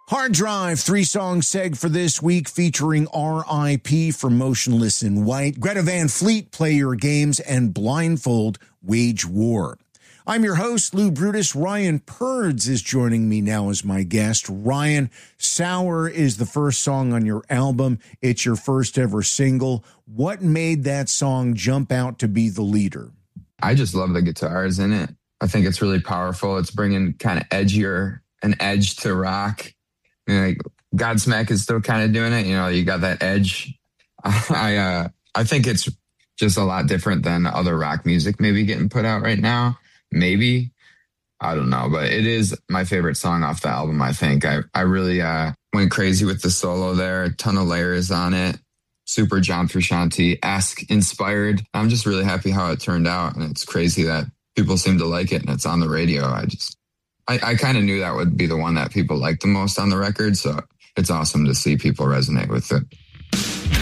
Hard Drive, 3-song seg for this week featuring R.I.P. for Motionless in White, Greta Van Fleet, Play Your Games, and Blindfold, Wage War. I'm your host, Lou Brutus. Ryan Purds is joining me now as my guest. Ryan, Sour is the first song on your album. It's your first ever single. What made that song jump out to be the leader? I just love the guitars in it. I think it's really powerful. It's bringing kind of an edge to rock. You know, like Godsmack is still kind of doing it. You know, you got that edge. I think it's just a lot different than other rock music maybe getting put out right now. Maybe. I don't know. But it is my favorite song off the album, I think. I really went crazy with the solo there. A ton of layers on it. Super John Frusciante-esque inspired. I'm just really happy how it turned out. And it's crazy that people seem to like it and it's on the radio. I kind of knew that would be the one that people liked the most on the record. So it's awesome to see people resonate with it.